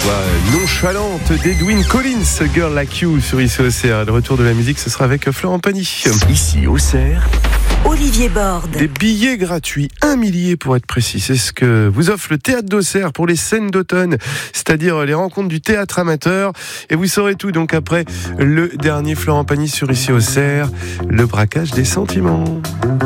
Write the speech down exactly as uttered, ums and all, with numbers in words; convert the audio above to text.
voix nonchalante d'Edwyn Collins, Girl Like You sur Ici Auxerre. Le retour de la musique, ce sera avec Florent Pagny. Ici Auxerre, Olivier Borde. Des billets gratuits, un millier pour être précis. C'est ce que vous offre le Théâtre d'Auxerre pour les scènes d'automne, c'est-à-dire les rencontres du théâtre amateur. Et vous saurez tout donc après le dernier Florent Pagny sur Ici Auxerre, le braquage des sentiments.